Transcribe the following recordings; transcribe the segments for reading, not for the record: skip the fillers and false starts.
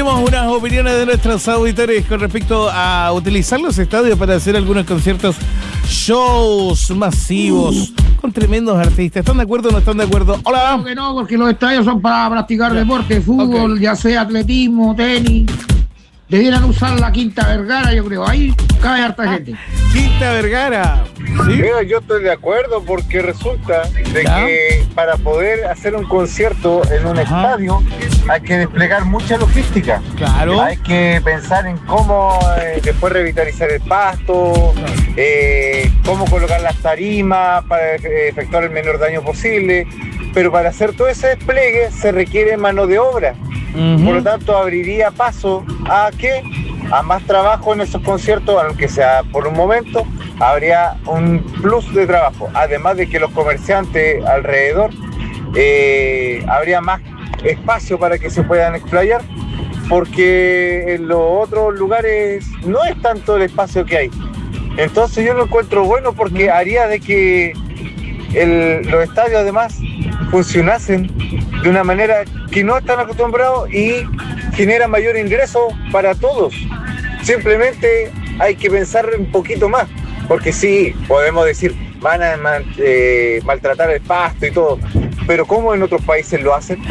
queremos unas opiniones de nuestros auditores con respecto a utilizar los estadios para hacer algunos conciertos, shows masivos con tremendos artistas. ¿Están de acuerdo o no están de acuerdo? Hola. Claro que no, porque los estadios son para practicar deporte, fútbol, ya sea atletismo, tenis. Debieran usar la Quinta Vergara, yo creo. Ahí cabe harta gente. Quinta Vergara. ¿Sí? Mira, yo estoy de acuerdo porque resulta de que para poder hacer un concierto en un estadio hay que desplegar mucha logística. Claro. Hay que pensar en cómo después revitalizar el pasto, cómo colocar las tarimas para efectuar el menor daño posible. Pero para hacer todo ese despliegue se requiere mano de obra. Por lo tanto, abriría paso a que a más trabajo en esos conciertos, aunque sea por un momento, habría un plus de trabajo. Además de que los comerciantes alrededor habría más espacio para que se puedan explayar, porque en los otros lugares no es tanto el espacio que hay. Entonces yo lo encuentro bueno porque haría de que los estadios además funcionasen de una manera que no están acostumbrados y genera mayor ingreso para todos. Simplemente hay que pensar un poquito más, porque sí, podemos decir, van a maltratar el pasto y todo, pero ¿cómo en otros países lo hacen?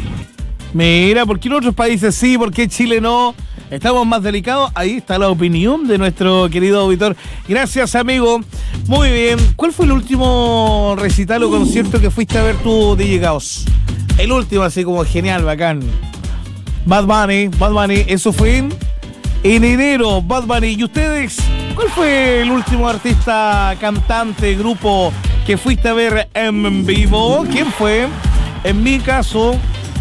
Mira, ¿por qué en otros países sí? ¿Por qué Chile no? Estamos más delicados. Ahí está la opinión de nuestro querido auditor. Gracias, amigo. Muy bien. ¿Cuál fue el último recital o concierto que fuiste a ver tú, DJ Caos? El último, así como genial, bacán. Bad Bunny. Eso fue en enero, Bad Bunny. ¿Y ustedes? ¿Cuál fue el último artista, cantante, grupo que fuiste a ver en vivo? ¿Quién fue? En mi caso,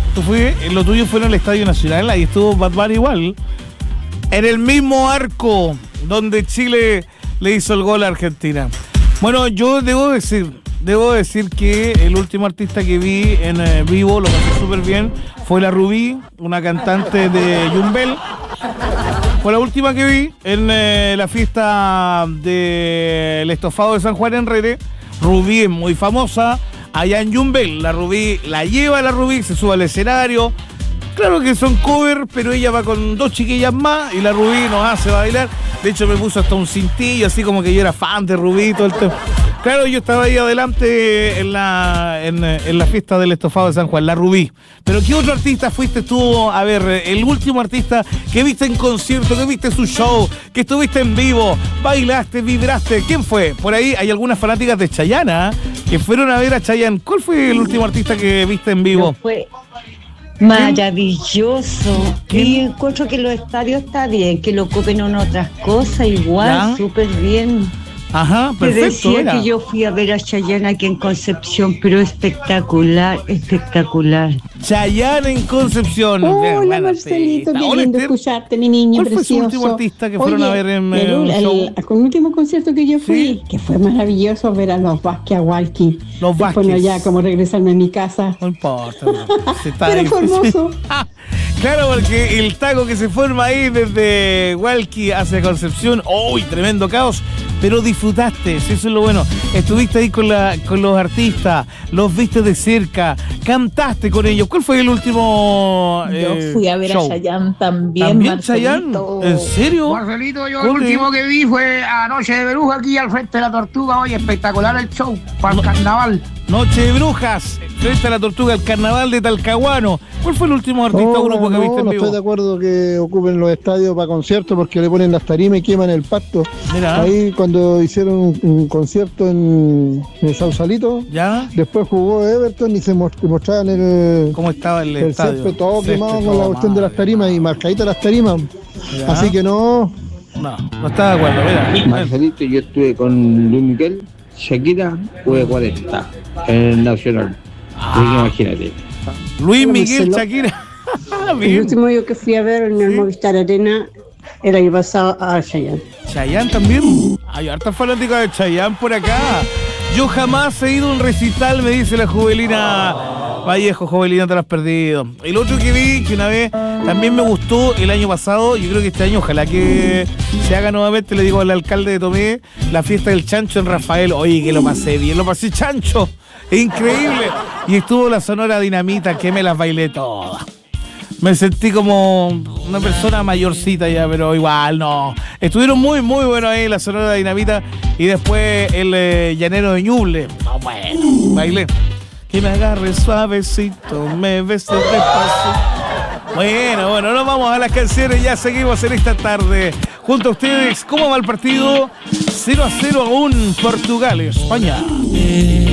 lo tuyo fue en el Estadio Nacional. Ahí estuvo Bad Bunny igual. En el mismo arco donde Chile le hizo el gol a Argentina. Bueno, yo debo decir que el último artista que vi en vivo, lo pasé súper bien, fue la Rubí, una cantante de Yumbel. Fue la última que vi en la fiesta del estofado de San Juan en Rere. Rubí es muy famosa allá en Yumbel. La Rubí se sube al escenario. Claro que son cover, pero ella va con dos chiquillas más y la Rubí nos hace bailar. De hecho me puso hasta un cintillo, así como que yo era fan de Rubí, todo el tema. Claro, yo estaba ahí adelante en la fiesta del estofado de San Juan, la Rubí. Pero ¿qué otro artista fuiste tú a ver? El último artista que viste en concierto, que viste su show, que estuviste en vivo, bailaste, vibraste. ¿Quién fue? Por ahí hay algunas fanáticas de Chayanne que fueron a ver a Chayanne. ¿Cuál fue el último artista que viste en vivo? Fue maravilloso. Y encuentro que los estadios está bien, que lo ocupen en otras cosas, igual, súper bien. Ajá, perfecto. Te decía era. que yo fui a ver a Chayanne aquí en Concepción, pero espectacular. Chayanne en Concepción. Hola, Marcelito, qué lindo escucharte, mi niño precioso. ¿Cuál fue su último artista que fueron a ver en con el último concierto que yo fui, que fue maravilloso ver a los Vázquez Walkie. Los Vázquez. Bueno, ya como regresarme a mi casa. No importa. Pero fue hermoso. Claro, porque el taco que se forma ahí desde Walkie hacia Concepción, ¡uy! Tremendo caos. Pero disfrutaste, eso es lo bueno. Estuviste ahí con los artistas, los viste de cerca, cantaste con ellos. ¿Cuál fue el último Yo fui a ver show? a Chayanne también. ¿También Marcelito? Chayanne? ¿En serio? Marcelito, yo el último que vi fue a Noche de Bruja aquí al frente de la Tortuga. Oye, espectacular el show para el carnaval. Noche de Brujas, frente a la Tortuga, el carnaval de Talcahuano. ¿Cuál fue el último artista o grupo que viste en vivo? No estoy de acuerdo que ocupen los estadios para conciertos porque le ponen las tarimas y queman el pasto. Mira. Ahí cuando hicieron un concierto en Sausalito, ¿ya? Después jugó Everton y se mostraban cómo estaba el estadio. Césped todo quemado con la cuestión de las tarimas y marcaditas las tarimas. ¿Ya? Así que no estaba de acuerdo. Mira. Marcelito, yo estuve con Luis Miguel, Shakira, jugué 40 en el Nacional. Imagínate. Luis Miguel, Shakira. El último yo que fui a ver en el Movistar Arena el año pasado a Chayanne. ¿Chayanne también? Hay harta fanática de Chayanne por acá. Yo jamás he ido a un recital, me dice la Jovelina Vallejo. Jovelina, te lo has perdido. El otro que vi, que una vez también me gustó el año pasado, yo creo que este año ojalá que se haga nuevamente, le digo al alcalde de Tomé, la fiesta del Chancho en Rafael. Oye, que lo pasé bien, lo pasé chancho. Increíble. Y estuvo la Sonora Dinamita, que me las bailé todas. Me sentí como una persona mayorcita ya, pero igual no. Estuvieron muy, muy buenos ahí la Sonora Dinamita y después el Llanero de Ñuble. No, bueno, bailé. Que me agarre suavecito, me bese despacio. Bueno, nos vamos a las canciones, ya seguimos en esta tarde. Junto a ustedes, ¿cómo va el partido? 0-0 aún, Portugal, España.